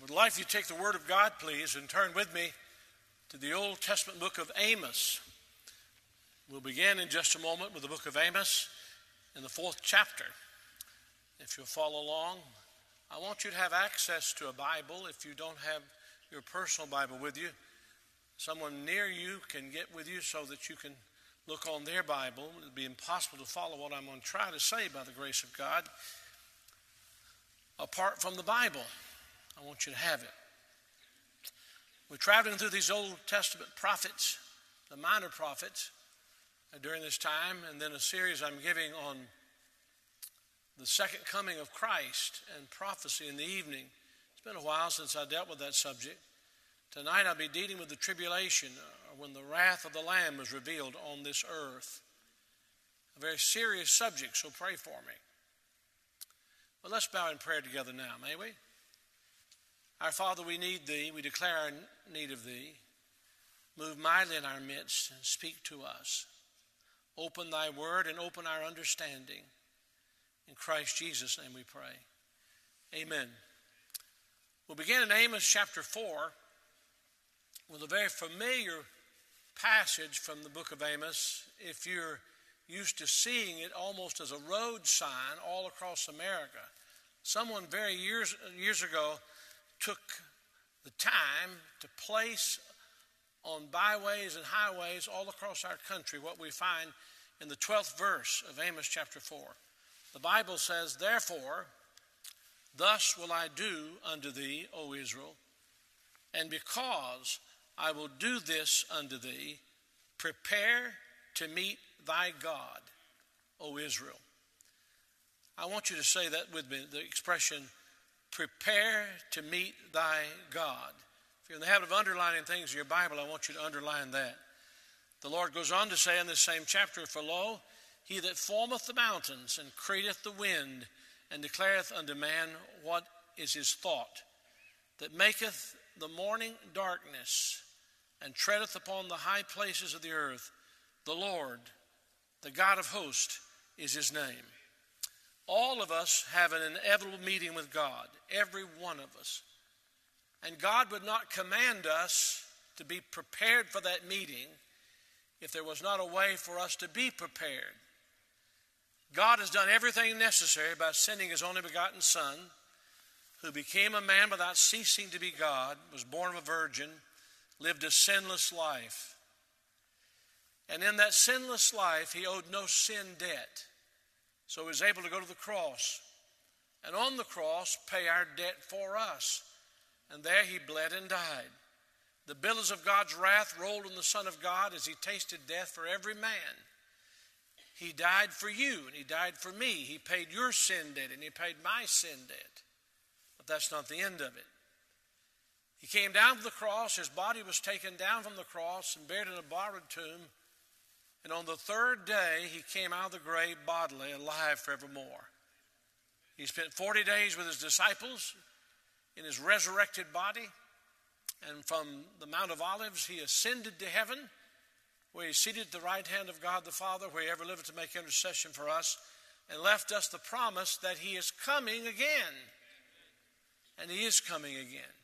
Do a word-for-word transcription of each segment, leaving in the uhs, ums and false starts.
I would like you to take the Word of God, please, and turn with me to the Old Testament book of Amos. We'll begin in just a moment with the book of Amos in the fourth chapter. If you'll follow along, I want you to have access to a Bible. If you don't have your personal Bible with you, someone near you can get with you so that you can look on their Bible. It would be impossible to follow what I'm going to try to say by the grace of God apart from the Bible. I want you to have it. We're traveling through these Old Testament prophets, the minor prophets, uh, during this time, and then a series I'm giving on the second coming of Christ and prophecy in the evening. It's been a while since I dealt with that subject. Tonight I'll be dealing with the tribulation, or when the wrath of the Lamb is revealed on this earth. A very serious subject, so pray for me. Well, let's bow in prayer together now, may we? Our Father, we need Thee. We declare our need of Thee. Move mightily in our midst and speak to us. Open Thy word and open our understanding. In Christ Jesus' name we pray. Amen. We'll begin in Amos chapter four with a very familiar passage from the book of Amos. If you're used to seeing it almost as a road sign all across America. Someone very years years ago took the time to place on byways and highways all across our country what we find in the twelfth verse of Amos chapter four. The Bible says, "Therefore, thus will I do unto thee, O Israel, and because I will do this unto thee, prepare to meet thy God, O Israel." I want you to say that with me, the expression, prepare to meet thy God. If you're in the habit of underlining things in your Bible, I want you to underline that. The Lord goes on to say in this same chapter, "For lo, he that formeth the mountains and createth the wind and declareth unto man what is his thought, that maketh the morning darkness and treadeth upon the high places of the earth, the Lord, the God of hosts, is his name." All of us have an inevitable meeting with God, every one of us. And God would not command us to be prepared for that meeting if there was not a way for us to be prepared. God has done everything necessary by sending his only begotten Son, who became a man without ceasing to be God, was born of a virgin, lived a sinless life. And in that sinless life, he owed no sin debt. So he was able to go to the cross, and on the cross pay our debt for us. And there he bled and died. The billows of God's wrath rolled on the Son of God as he tasted death for every man. He died for you, and he died for me. He paid your sin debt, and he paid my sin debt. But that's not the end of it. He came down to the cross. His body was taken down from the cross and buried in a borrowed tomb. And on the third day, he came out of the grave bodily, alive forevermore. He spent forty days with his disciples in his resurrected body. And from the Mount of Olives, he ascended to heaven, where he's seated at the right hand of God the Father, where he ever liveth to make intercession for us, and left us the promise that he is coming again. And he is coming again.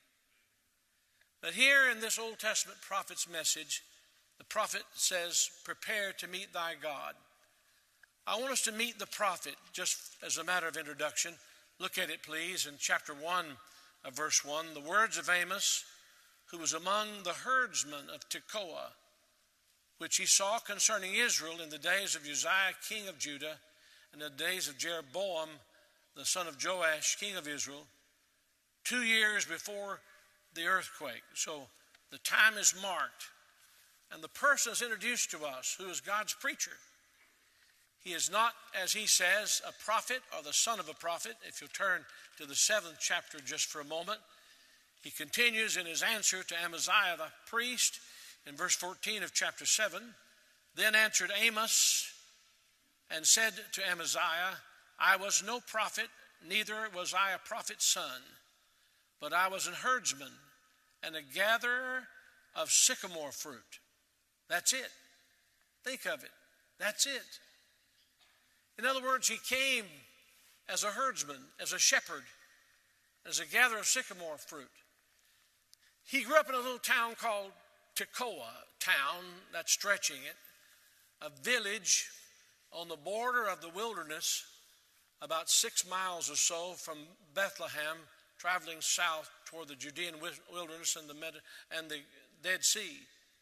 But here in this Old Testament prophet's message, the prophet says, prepare to meet thy God. I want us to meet the prophet just as a matter of introduction. Look at it, please, in chapter one of verse one. The words of Amos, who was among the herdsmen of Tekoa, which he saw concerning Israel in the days of Uzziah, king of Judah, and the days of Jeroboam, the son of Joash, king of Israel, two years before the earthquake. So the time is marked. And the person is introduced to us, who is God's preacher. He is not, as he says, a prophet or the son of a prophet. If you'll turn to the seventh chapter just for a moment, he continues in his answer to Amaziah the priest in verse fourteen of chapter seven. Then answered Amos and said to Amaziah, I was no prophet, neither was I a prophet's son, but I was an herdsman and a gatherer of sycamore fruit. That's it. Think of it. That's it. In other words, he came as a herdsman, as a shepherd, as a gatherer of sycamore fruit. He grew up in a little town called Tekoa town, that's stretching it, a village on the border of the wilderness, about six miles or so from Bethlehem, traveling south toward the Judean wilderness and the, Med- and the Dead Sea.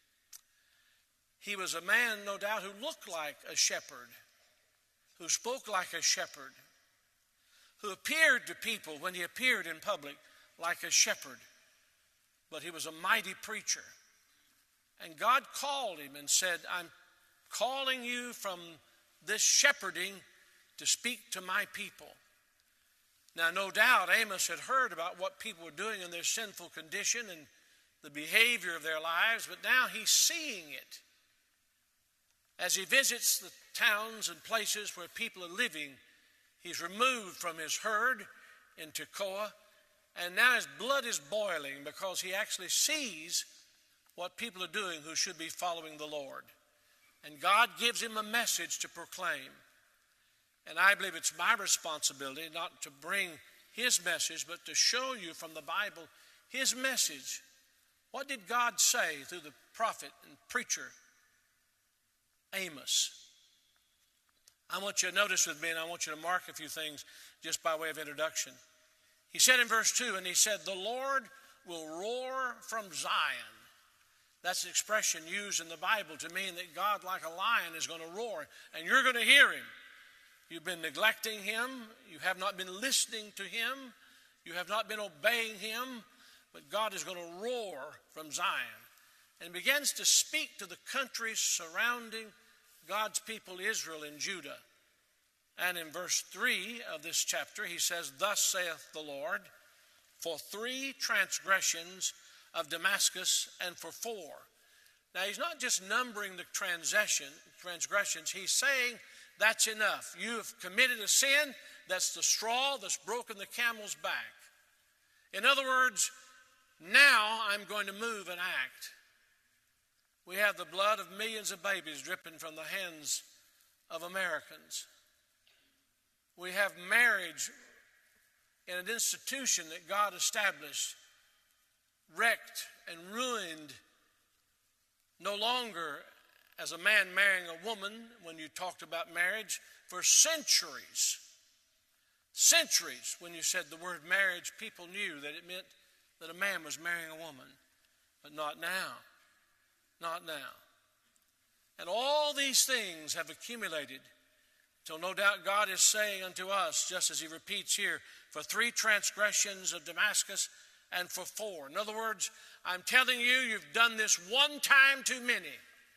He was a man, no doubt, who looked like a shepherd, who spoke like a shepherd, who appeared to people when he appeared in public like a shepherd. But he was a mighty preacher. And God called him and said, I'm calling you from this shepherding to speak to my people. Now, no doubt Amos had heard about what people were doing in their sinful condition and the behavior of their lives, but now he's seeing it. As he visits the towns and places where people are living, he's removed from his herd in Tekoa, and now his blood is boiling because he actually sees what people are doing who should be following the Lord. And God gives him a message to proclaim. And I believe it's my responsibility not to bring his message, but to show you from the Bible his message. What did God say through the prophet and preacher Amos? I want you to notice with me, and I want you to mark a few things just by way of introduction. He said in verse two, and he said, the Lord will roar from Zion. That's an expression used in the Bible to mean that God, like a lion, is going to roar, and you're going to hear him. You've been neglecting him. You have not been listening to him. You have not been obeying him. But God is going to roar from Zion and begins to speak to the countries surrounding God's people, Israel and Judah. And in verse three of this chapter, he says, thus saith the Lord, for three transgressions of Damascus and for four. Now, he's not just numbering the transgression, transgressions. He's saying that's enough. You have committed a sin. That's the straw that's broken the camel's back. In other words, now I'm going to move and act. We have the blood of millions of babies dripping from the hands of Americans. We have marriage in an institution that God established, wrecked and ruined, no longer as a man marrying a woman when you talked about marriage, for centuries. Centuries, when you said the word marriage, people knew that it meant that a man was marrying a woman. But not now. Not now. And all these things have accumulated till no doubt God is saying unto us, just as he repeats here, for three transgressions of Damascus and for four. In other words, I'm telling you, you've done this one time too many.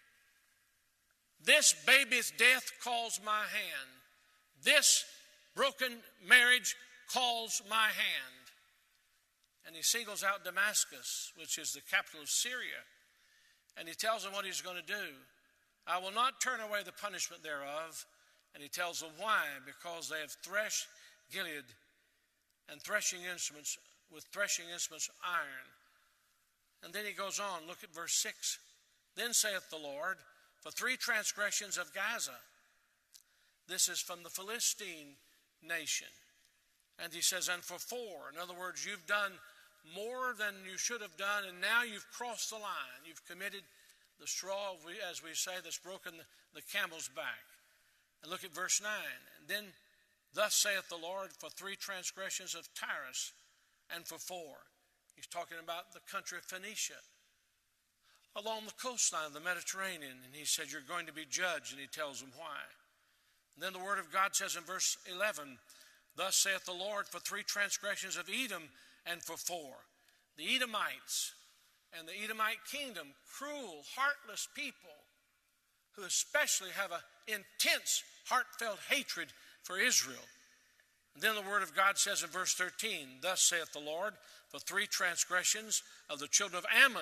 This baby's death calls my hand. This broken marriage calls my hand. And he singles out Damascus, which is the capital of Syria. And he tells them what he's going to do. I will not turn away the punishment thereof. And he tells them why. Because they have threshed Gilead and threshing instruments, with threshing instruments iron. And then he goes on. Look at verse six. Then saith the Lord, for three transgressions of Gaza. This is from the Philistine nation. And he says, and for four. In other words, you've done more than you should have done, and now you've crossed the line. You've committed the straw, as we say, that's broken the, the camel's back. And look at verse nine. And then, thus saith the Lord, for three transgressions of Tyrus, and for four. He's talking about the country of Phoenicia, along the coastline of the Mediterranean. And he said, you're going to be judged, and he tells them why. And then the word of God says in verse eleven, thus saith the Lord, for three transgressions of Edom, and for four. The Edomites and the Edomite kingdom, cruel, heartless people who especially have an intense, heartfelt hatred for Israel. And then the word of God says in verse thirteen, thus saith the Lord, for three transgressions of the children of Ammon,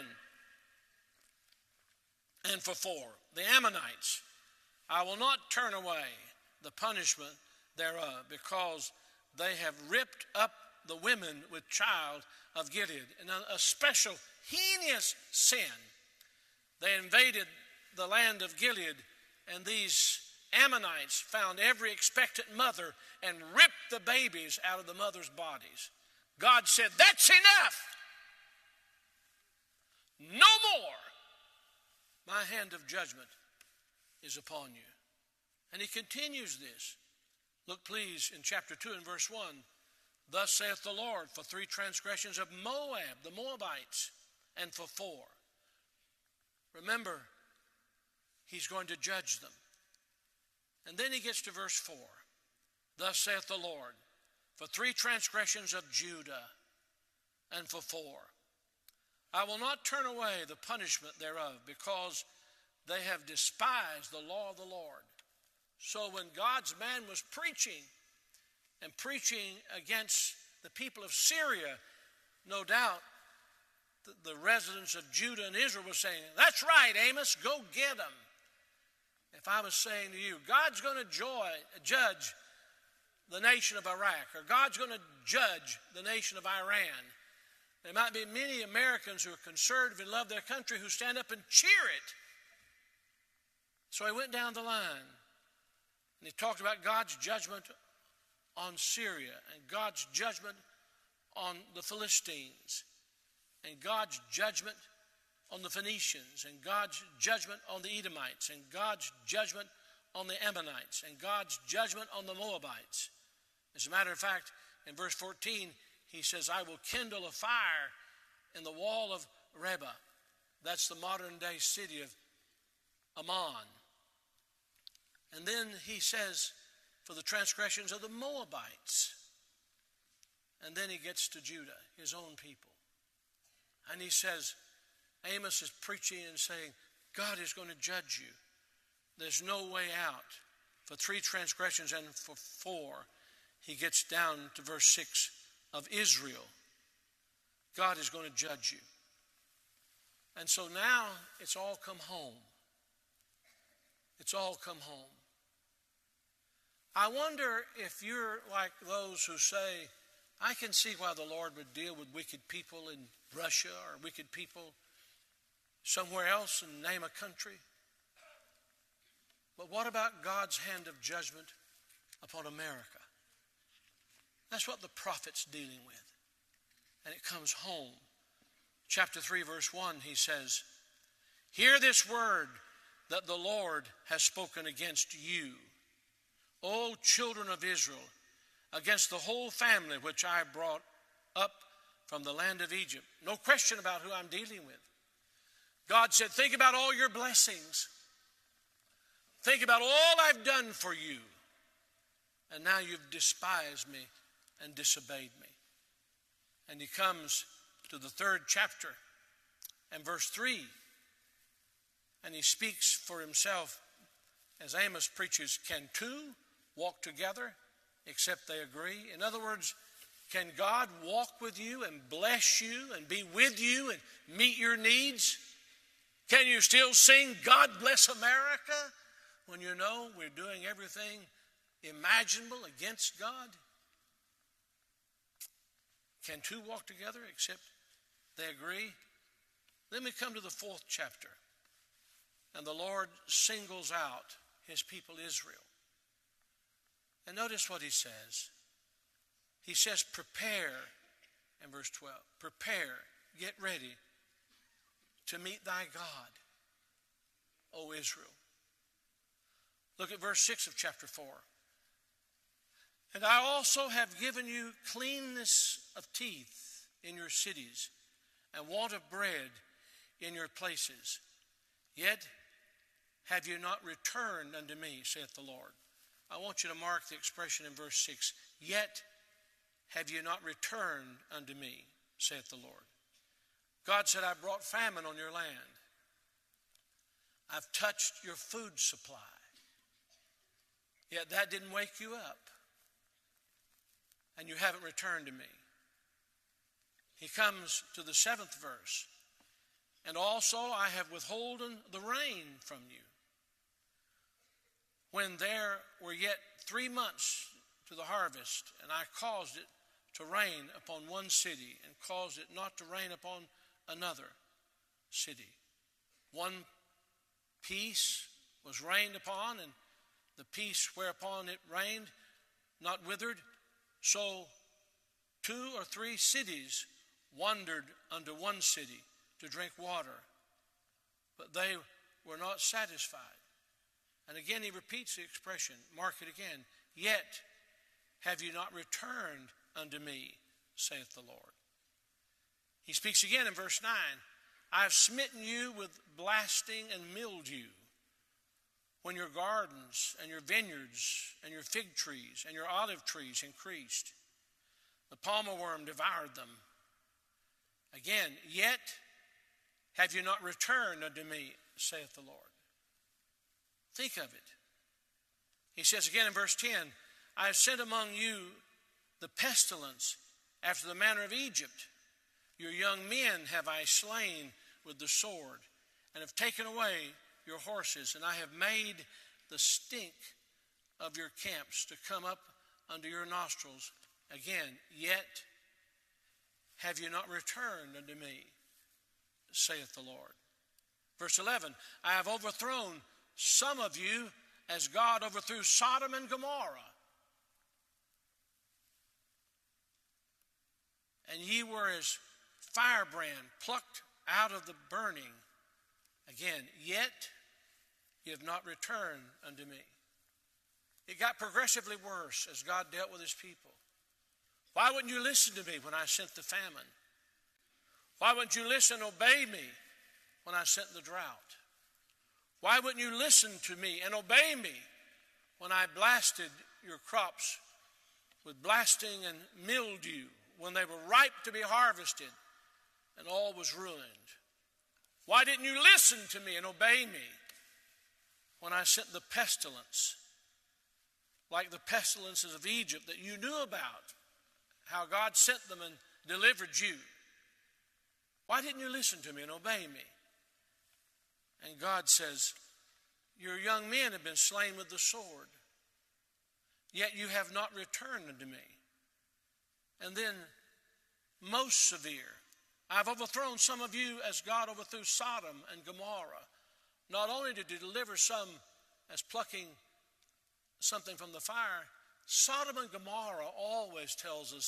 and for four, the Ammonites, I will not turn away the punishment thereof, because they have ripped up the women with child of Gilead. In a, a special heinous sin, they invaded the land of Gilead, and these Ammonites found every expectant mother and ripped the babies out of the mother's bodies. God said, that's enough. no more. My hand of judgment is upon you. And he continues this. Look, please, in chapter two and verse one. Thus saith the Lord, for three transgressions of Moab, the Moabites, and for four. Remember, he's going to judge them. And then he gets to verse four. Thus saith the Lord, for three transgressions of Judah, and for four. I will not turn away the punishment thereof, because they have despised the law of the Lord. So when God's man was preaching, and preaching against the people of Syria, no doubt the, the residents of Judah and Israel were saying, that's right, Amos, go get them. If I was saying to you, God's going to joy, judge the nation of Iraq, or God's going to judge the nation of Iran, there might be many Americans who are conservative and love their country who stand up and cheer it. So he went down the line, and he talked about God's judgment on Syria, and God's judgment on the Philistines, and God's judgment on the Phoenicians, and God's judgment on the Edomites, and God's judgment on the Ammonites, and God's judgment on the Moabites. As a matter of fact, in verse fourteen, he says, I will kindle a fire in the wall of Reba. That's the modern day city of Ammon. And then he says, for the transgressions of the Moabites. And then he gets to Judah, his own people. And he says, Amos is preaching and saying, God is going to judge you. There's no way out. For three transgressions and for four, he gets down to verse six of Israel. God is going to judge you. And so now it's all come home. It's all come home. I wonder if you're like those who say, I can see why the Lord would deal with wicked people in Russia or wicked people somewhere else and name a country. But what about God's hand of judgment upon America? That's what the prophet's dealing with. And it comes home. Chapter three, verse one, he says, hear this word that the Lord has spoken against you, O children of Israel, against the whole family which I brought up from the land of Egypt. No question about who I'm dealing with. God said, think about all your blessings. Think about all I've done for you. And now you've despised me and disobeyed me. And he comes to the third chapter and verse three. And he speaks for himself as Amos preaches, can two walk together except they agree? In other words, can God walk with you and bless you and be with you and meet your needs? Can you still sing, God bless America, when you know we're doing everything imaginable against God? Can two walk together except they agree? Then we come to the fourth chapter, and the Lord singles out his people Israel. And notice what he says. He says, prepare, in verse twelve, prepare, get ready to meet thy God, O Israel. Look at verse six of chapter four. And I also have given you cleanness of teeth in your cities, and want of bread in your places. Yet have you not returned unto me, saith the Lord. I want you to mark the expression in verse six. Yet have you not returned unto me, saith the Lord. God said, I brought famine on your land. I've touched your food supply. Yet that didn't wake you up. And you haven't returned to me. He comes to the seventh verse. And also I have withholden the rain from you. When there were yet three months to the harvest, and I caused it to rain upon one city, and caused it not to rain upon another city. One piece was rained upon, and the piece whereupon it rained not withered. So two or three cities wandered unto one city, to drink water, but they were not satisfied. And again he repeats the expression, mark it again, yet have you not returned unto me, saith the Lord. He speaks again in verse nine, I have smitten you with blasting and mildew, when your gardens and your vineyards and your fig trees and your olive trees increased. The palmer worm devoured them. Again, yet have you not returned unto me, saith the Lord. Think of it. He says again in verse ten, I have sent among you the pestilence after the manner of Egypt. Your young men have I slain with the sword, and have taken away your horses, and I have made the stink of your camps to come up under your nostrils. Again, yet have you not returned unto me, saith the Lord. Verse eleven, I have overthrown some of you as God overthrew Sodom and Gomorrah. And ye were as firebrand plucked out of the burning. Again, yet ye have not returned unto me. It got progressively worse as God dealt with his people. Why wouldn't you listen to me when I sent the famine? Why wouldn't you listen and obey me when I sent the drought? Why wouldn't you listen to me and obey me when I blasted your crops with blasting and mildew, when they were ripe to be harvested and all was ruined? Why didn't you listen to me and obey me when I sent the pestilence, like the pestilences of Egypt that you knew about, how God sent them and delivered you? Why didn't you listen to me and obey me? And God says, your young men have been slain with the sword, yet you have not returned unto me. And then, most severe, I've overthrown some of you as God overthrew Sodom and Gomorrah. Not only did he deliver some as plucking something from the fire, Sodom and Gomorrah always tells us